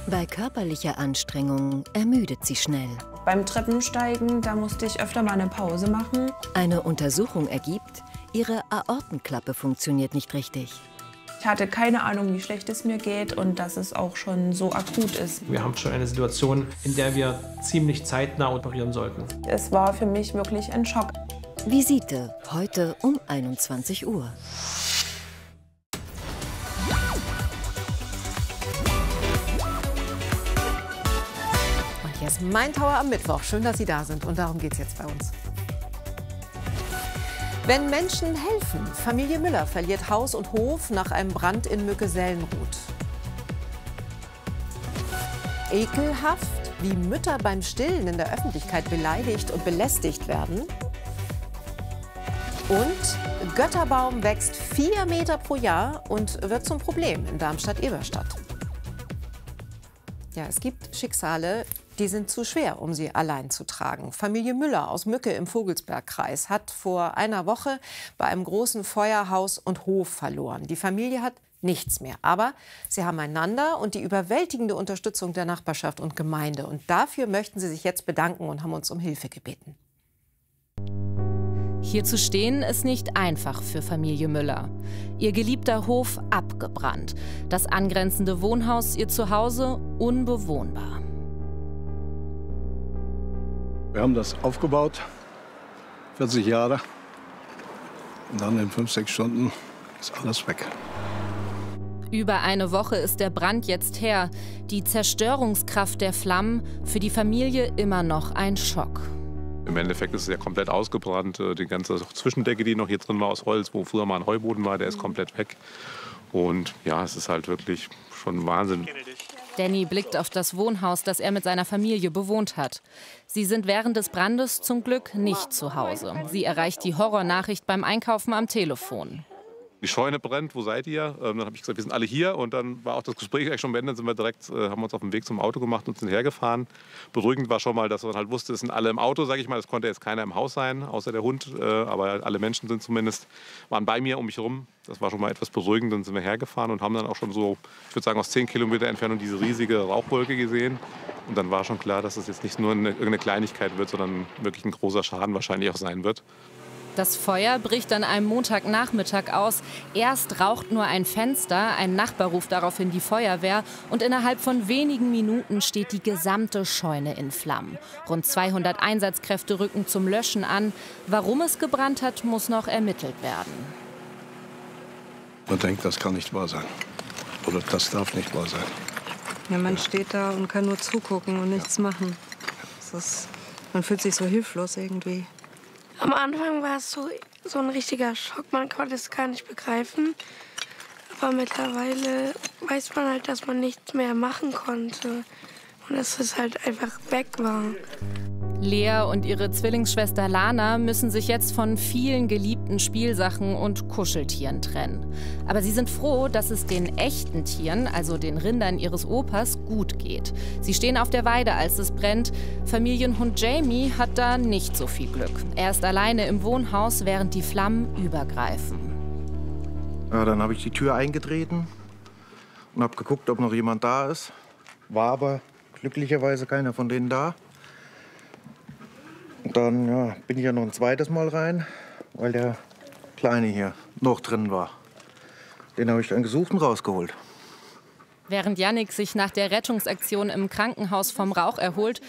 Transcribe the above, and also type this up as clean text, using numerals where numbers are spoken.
Bei körperlicher Anstrengung ermüdet sie schnell. Beim Treppensteigen, da musste ich öfter mal eine Pause machen. Eine Untersuchung ergibt, ihre Aortenklappe funktioniert nicht richtig. Ich hatte keine Ahnung, wie schlecht es mir geht und dass es auch schon so akut ist. Wir haben schon eine Situation, in der wir ziemlich zeitnah operieren sollten. Es war für mich wirklich ein Schock. Visite, heute um 21 Uhr. Hier ist Mein Tower am Mittwoch. Schön, dass Sie da sind. Und darum geht es jetzt bei uns. Wenn Menschen helfen. Familie Müller verliert Haus und Hof nach einem Brand in Mücke-Sellenrut. Ekelhaft, wie Mütter beim Stillen in der Öffentlichkeit beleidigt und belästigt werden. Und Götterbaum wächst 4 Meter pro Jahr und wird zum Problem in Darmstadt-Eberstadt. Ja, es gibt Schicksale, die sind zu schwer, um sie allein zu tragen. Familie Müller aus Mücke im Vogelsbergkreis hat vor einer Woche bei einem großen Feuer Haus und Hof verloren. Die Familie hat nichts mehr. Aber sie haben einander und die überwältigende Unterstützung der Nachbarschaft und Gemeinde. Und dafür möchten sie sich jetzt bedanken und haben uns um Hilfe gebeten. Hier zu stehen ist nicht einfach für Familie Müller. Ihr geliebter Hof abgebrannt, das angrenzende Wohnhaus ihr Zuhause unbewohnbar. Wir haben das aufgebaut, 40 Jahre. Und dann in 5, 6 Stunden ist alles weg. Über eine Woche ist der Brand jetzt her. Die Zerstörungskraft der Flammen, für die Familie immer noch ein Schock. Im Endeffekt ist es ja komplett ausgebrannt. Die ganze Zwischendecke, die noch hier drin war aus Holz, wo früher mal ein Heuboden war, der ist komplett weg. Und ja, es ist halt wirklich schon Wahnsinn. Danny blickt auf das Wohnhaus, das er mit seiner Familie bewohnt hat. Sie sind während des Brandes zum Glück nicht zu Hause. Sie erreicht die Horrornachricht beim Einkaufen am Telefon. Die Scheune brennt, wo seid ihr? Dann habe ich gesagt, wir sind alle hier. Und dann war auch das Gespräch eigentlich schon beendet. Dann sind wir direkt, haben uns auf den Weg zum Auto gemacht und sind hergefahren. Beruhigend war schon mal, dass man halt wusste, es sind alle im Auto, sage ich mal. Es konnte jetzt keiner im Haus sein, außer der Hund. Aber alle Menschen sind zumindest, waren bei mir, um mich herum. Das war schon mal etwas beruhigend. Dann sind wir hergefahren und haben dann auch schon so, ich würde sagen, aus 10 Kilometer Entfernung diese riesige Rauchwolke gesehen. Und dann war schon klar, dass es jetzt nicht nur irgendeine Kleinigkeit wird, sondern wirklich ein großer Schaden wahrscheinlich auch sein wird. Das Feuer bricht an einem Montagnachmittag aus. Erst raucht nur ein Fenster, ein Nachbar ruft daraufhin die Feuerwehr und innerhalb von wenigen Minuten steht die gesamte Scheune in Flammen. Rund 200 Einsatzkräfte rücken zum Löschen an. Warum es gebrannt hat, muss noch ermittelt werden. Man denkt, das kann nicht wahr sein. Oder das darf nicht wahr sein. Ja, man steht da und kann nur zugucken und nichts machen. Man fühlt sich so hilflos irgendwie. Am Anfang war es so ein richtiger Schock, man konnte es gar nicht begreifen. Aber mittlerweile weiß man halt, dass man nichts mehr machen konnte und dass es halt einfach weg war. Lea und ihre Zwillingsschwester Lana müssen sich jetzt von vielen geliebten Spielsachen und Kuscheltieren trennen. Aber sie sind froh, dass es den echten Tieren, also den Rindern ihres Opas, gut geht. Sie stehen auf der Weide, als es brennt. Familienhund Jamie hat da nicht so viel Glück. Er ist alleine im Wohnhaus, während die Flammen übergreifen. Ja, dann habe ich die Tür eingetreten und habe geguckt, ob noch jemand da ist. War aber glücklicherweise keiner von denen da. Und dann bin ich ja noch ein zweites Mal rein, weil der Kleine hier noch drin war. Den habe ich dann gesucht und rausgeholt. Während Jannik sich nach der Rettungsaktion im Krankenhaus vom Rauch erholt,